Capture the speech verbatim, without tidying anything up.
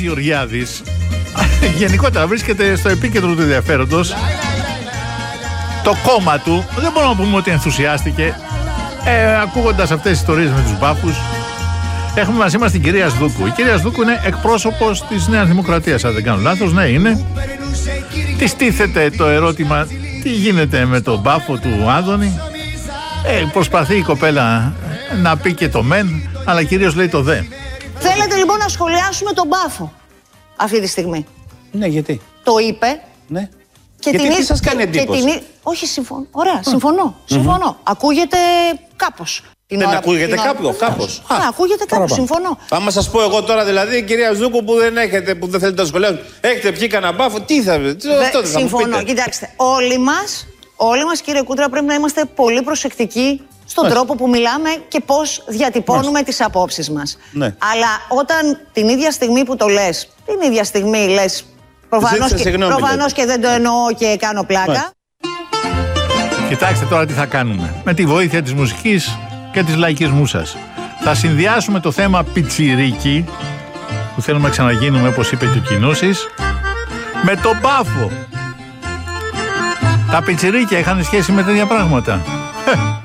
Γεωργιάδης γενικότερα βρίσκεται στο επίκεντρο του ενδιαφέροντος. Το κόμμα του δεν μπορούμε να πούμε ότι ενθουσιάστηκε ε, ακούγοντας αυτές τις ιστορίες με τους μπάφους. Έχουμε μαζί μας την κυρία Σδούκου. Η κυρία Σδούκου είναι εκπρόσωπος της Νέας Δημοκρατίας, αν δεν κάνω λάθος. Ναι, είναι. Της τίθεται το ερώτημα τι γίνεται με τον μπάφο του Άδωνη. Ε, προσπαθεί η κοπέλα να πει και το μεν, αλλά κυρίως λέει το δε. Θέλετε λοιπόν να σχολιάσουμε τον μπάφο αυτή τη στιγμή? Ναι, γιατί? Το είπε. Ναι. Και γιατί την... τι σας κάνει εντύπωση? Την... Όχι, συμφωνώ. Ωραία, συμφωνώ. συμφωνώ. Mm-hmm. Ακούγεται κάπως. Δεν ώρα... ακούγεται κάπου, κάπως. Α, Α, ακούγεται κάπως, συμφωνώ. Άμα σας πω εγώ τώρα, δηλαδή, κυρία Ζούκου, που δεν έχετε, που δεν θέλετε να σχολιάσουν, έχετε πιει κανένα μπάφο, τι θα πείτε? Δε, συμφωνώ. Κοιτάξτε, όλοι μας, όλοι μας, κύριε Κούτρα, πρέπει να είμαστε πολύ προσεκτικοί στον Μάλιστα. τρόπο που μιλάμε και πώς διατυπώνουμε Μάλιστα. τις απόψεις μας. Ναι. Αλλά όταν την ίδια στιγμή που το λες, την ίδια στιγμή λες, προφανώς, και, προφανώς και δεν το εννοώ και κάνω πλάκα. Μάλιστα. Κοιτάξτε τώρα τι θα κάνουμε. Με τη βοήθεια της μουσικής και της λαϊκισμού σας. Θα συνδυάσουμε το θέμα πιτσιρίκι, που θέλουμε να ξαναγίνουμε, όπως είπε και ο Κινούσης, με τον μπάφο. Τα πιτσιρίκια είχαν σχέση με τέτοια πράγματα.